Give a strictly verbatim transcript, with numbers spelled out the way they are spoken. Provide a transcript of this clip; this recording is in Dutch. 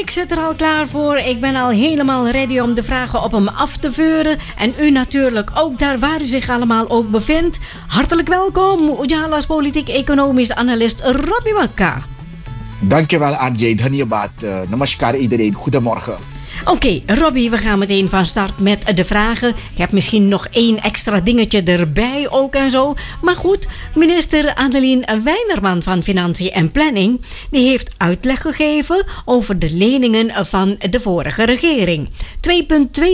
Ik zit er al klaar voor. Ik ben al helemaal ready om de vragen op hem af te vuren. En u natuurlijk ook daar waar u zich allemaal ook bevindt. Hartelijk welkom, Ujala's politiek-economisch analist Robbie Makka. Dankjewel R J, Dhanyabad. Uh, namaskar iedereen, goedemorgen. Oké, okay, Robbie, we gaan meteen van start met de vragen. Ik heb misschien nog één extra dingetje erbij ook en zo. Maar goed, minister Adeline Weinerman van Financiën en Planning... die heeft uitleg gegeven over de leningen van de vorige regering. twee komma twee